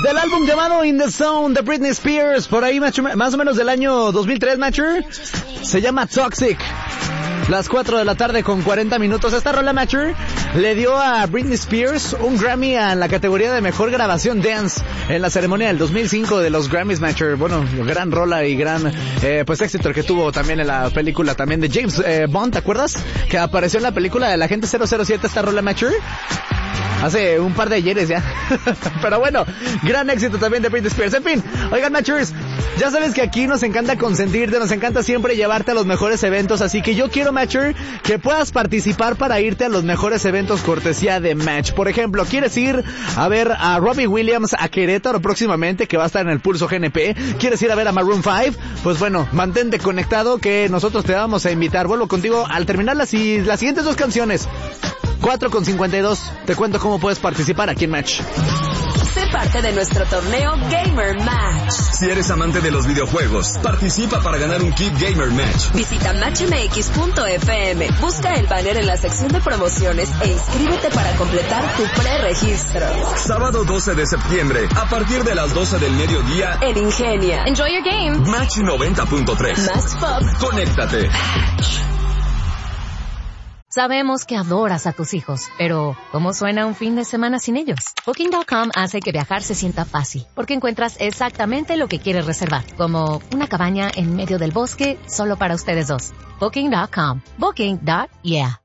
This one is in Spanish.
Del álbum llamado In the Zone de Britney Spears, por ahí más o menos del año 2003, Matcher. Se llama Toxic. Las 4 de la tarde con 40 minutos. Esta rola, Matcher, le dio a Britney Spears un Grammy en la categoría de Mejor Grabación Dance en la ceremonia del 2005 de los Grammys, Matcher. Bueno, gran rola y gran pues éxito el que tuvo también en la película también de James Bond, ¿te acuerdas? Que apareció en la película de la Agente 007 esta rola, Matcher. Hace un par de ayeres ya. Pero bueno, gran éxito también de Britney Spears. En fin, oigan, Matchers, ya sabes que aquí nos encanta consentirte, nos encanta siempre llevarte a los mejores eventos, así que yo quiero, Matcher, que puedas participar para irte a los mejores eventos cortesía de Match. Por ejemplo, ¿quieres ir a ver a Robbie Williams a Querétaro próximamente, que va a estar en el Pulso GNP? ¿Quieres ir a ver a Maroon 5? Pues bueno, mantente conectado que nosotros te vamos a invitar. Vuelvo contigo al terminar las siguientes dos canciones. 4:52, te cuento cómo puedes participar aquí en Match. Sé parte de nuestro torneo Gamer Match. Si eres amante de los videojuegos, participa para ganar un kit Gamer Match. Visita matchmx.fm, busca el banner en la sección de promociones e inscríbete para completar tu preregistro. Sábado 12 de septiembre, a partir de las 12 del mediodía, en Ingenia. Enjoy your game. Match 90.3. Más pop. Conéctate. Sabemos que adoras a tus hijos, pero ¿cómo suena un fin de semana sin ellos? Booking.com hace que viajar se sienta fácil, porque encuentras exactamente lo que quieres reservar, como una cabaña en medio del bosque solo para ustedes dos. Booking.com. Booking.yeah.